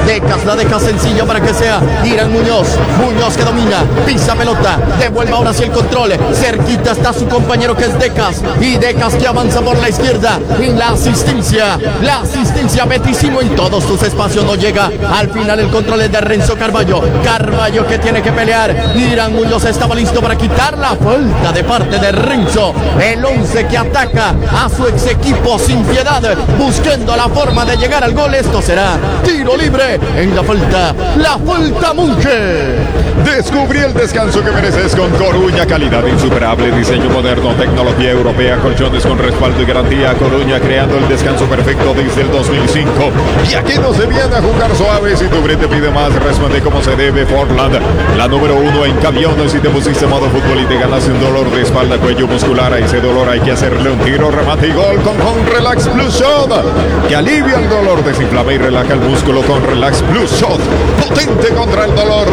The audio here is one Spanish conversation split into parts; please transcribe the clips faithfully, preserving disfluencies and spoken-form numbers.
Decas la deja sencilla para que sea Irán Muñoz. Muñoz que domina, pisa pelota, devuelve ahora sí el control. Cerquita está su compañero que es Decas. Y Decas que avanza por la izquierda. Y la asistencia, la asistencia Beticino en todos sus espacios. No llega al final el control es de Renzo Carballo. Carballo que tiene que pelear. Irán Muñoz estaba listo para quitar la falta de parte de Renzo. El once que ataca a su ex equipo sin piedad, buscando la forma de llegar al gol. Esto será tiro libre en la falta, la falta Munche. Descubrí el descanso que mereces con Coruña, calidad insuperable, diseño moderno, tecnología europea, colchones con respaldo y garantía. Coruña creando el descanso perfecto desde el dos mil cinco. Y aquí no se viene a jugar suave. Si tu Brit te pide más, responde como se debe. Forland, la número uno en camiones. Si te pusiste modo fútbol y te ganaste un dolor de espalda, cuello muscular, a ese dolor hay que hacerle un tiro, remate y gol con Con Relax Plus Shot, que alivia el dolor, desinflama y relaja el músculo con Relax Plus Shot, potente contra el dolor.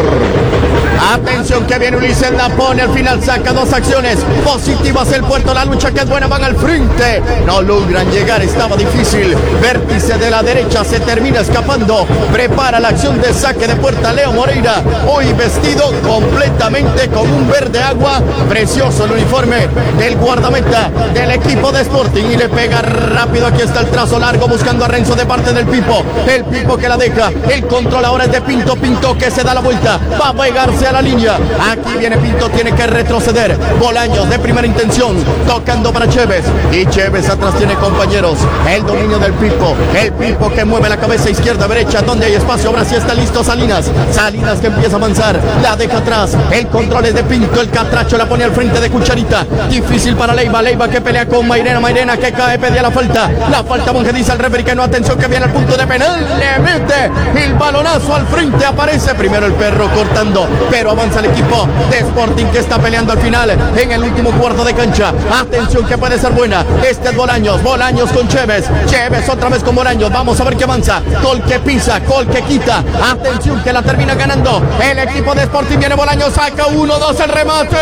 Atención que viene Ulises, la pone al final, saca dos acciones positivas el Puerto, la lucha que es buena, van al frente, no logran llegar, estaba difícil. Vértice de la derecha, se termina escapando, prepara la acción de saque de puerta Leo Moreira, hoy vestido completamente con un verde agua, precioso el uniforme del guardameta del equipo de Sporting, y le pega rápido, aquí está el trazo largo buscando a Renzo de parte del Pipo, el Pipo que la deja, el control ahora es de Pinto, Pinto que se da la vuelta, va a pegarse a la línea, aquí viene Pinto, tiene que retroceder, Bolaños de primera intención, tocando para Chévez, y Chévez atrás tiene compañeros, el dominio del Pipo, el Pipo que mueve la cabeza izquierda, derecha, donde hay espacio, ahora sí está listo Salinas, Salinas que empieza a avanzar, la deja atrás, el control es de Pinto, el catracho la pone al frente de Cucharita, difícil para Leiva, Leiva que pelea con Mairena, Mairena que cae, pedía la falta, la falta Monge dice al referee que no, atención que viene al punto de penal, le mete el balonazo al frente, aparece primero el Perro cortando, pero avanza el equipo de Sporting que está peleando al final en el último cuarto de cancha, atención que puede ser buena, este es Bolaños, Bolaños con Chévez, Chévez otra vez con Bolaños, vamos a ver qué avanza, Col que pisa, Col que quita, atención que la termina ganando el equipo de Sporting, viene Bolaños, saca uno, dos, el remate.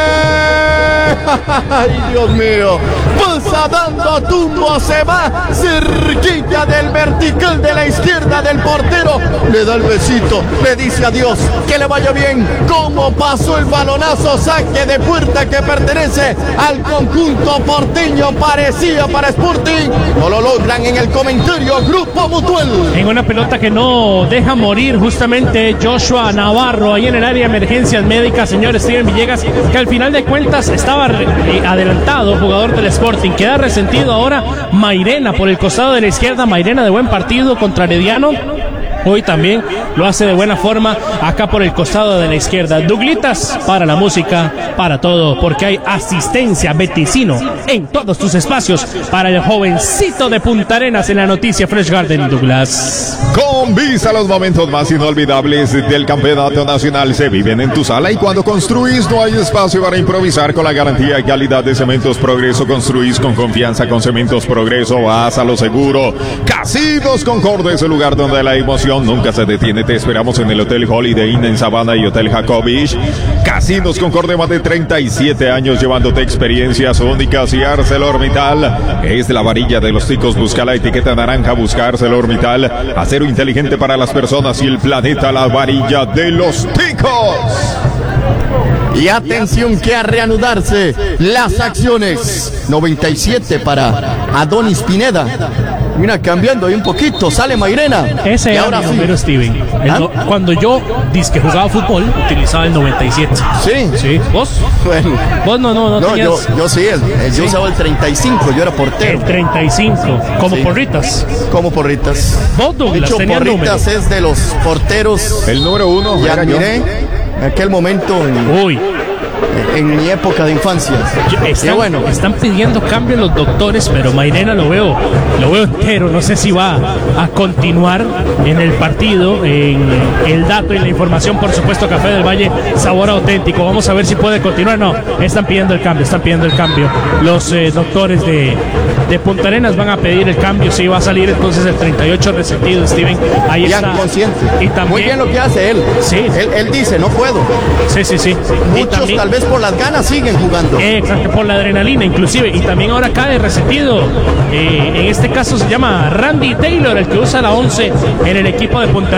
Ay, Dios mío, pasa dando tumbo, se va cerquita del vertical de la izquierda del portero, le da el besito, le dice adiós, que le vaya bien, como pasó el balonazo, saque de puerta que pertenece al conjunto porteño, parecía para Sporting, no lo logran en el comentario Grupo Mutual. En una pelota que no deja morir justamente Joshua Navarro, ahí en el área de emergencias médicas, señor Steven Villegas, que al final de cuentas estaba adelantado, jugador del Sporting, queda resentido ahora Mairena por el costado de la izquierda, Mairena de buen partido contra Herediano, hoy también lo hace de buena forma acá por el costado de la izquierda. Douglitas para la música, para todo, porque hay asistencia Beticino en todos tus espacios para el jovencito de Punta Arenas en la noticia Fresh Garden, Douglas. Con Visa, los momentos más inolvidables del campeonato nacional se viven en tu sala, y cuando construís no hay espacio para improvisar. Con la garantía y calidad de Cementos Progreso, construís con confianza con Cementos Progreso, vas a lo seguro. Casinos Concordia es el lugar donde la emoción nunca se detiene. Te esperamos en el Hotel Holiday Inn en Sabana y Hotel Jacobich. Casinos Concordia, más de treinta y siete años llevándote experiencias únicas. Y ArcelorMittal es la varilla de los ticos, busca la etiqueta naranja, busca ArcelorMittal, acero inteligente para las personas y el planeta, la varilla de los ticos. Y atención que a reanudarse las acciones. noventa y siete para Adonis Pineda. Mira, cambiando ahí un poquito, sale Mairena. Ese era mi número, sí. Steven. El ¿Ah? no, cuando yo disque jugaba fútbol, utilizaba el noventa y siete. ¿Sí? Sí. ¿Vos? Bueno. Vos no, no, no, no tenías... yo, yo sí, el, el, yo ¿Sí? usaba el treinta y cinco, yo era portero. El treinta y cinco, como sí. Porritas. Como Porritas. Vos, Douglas, de hecho, tenía Porritas número. Es de los porteros. El número uno. Ya miré en aquel momento. En... Uy. En mi época de infancia. Están, bueno. están pidiendo cambio los doctores, pero Mairena lo veo, lo veo entero. No sé si va a continuar en el partido. En el dato y la información, por supuesto, Café del Valle, sabor auténtico. Vamos a ver si puede continuar. No, están pidiendo el cambio, están pidiendo el cambio. Los eh, doctores de, de Punta Arenas van a pedir el cambio. Si va a salir entonces el treinta y ocho resentido, Steven. Ahí ya está. Consciente. Y también, muy bien lo que hace él. Sí. Él, él dice, no puedo. Sí, sí, sí. Muchos también, tal vez por las ganas siguen jugando. Exacto, por la adrenalina inclusive. Y también ahora cae resentido. Eh, en este caso se llama Randy Taylor, el que usa la once en el equipo de Punta